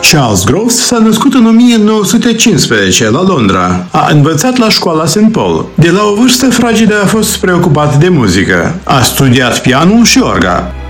Charles Groves s-a născut în 1915 la Londra. A învățat la școala St. Paul. De la o vârstă fragedă a fost preocupat de muzică. A studiat pianul și orga.